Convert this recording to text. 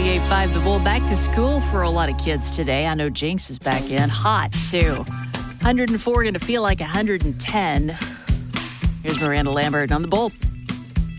98.5 The Bull. Back to school for a lot of kids today. I know Jinx is back in. Hot, too. 104 going to feel like 110. Here's Miranda Lambert on The Bull.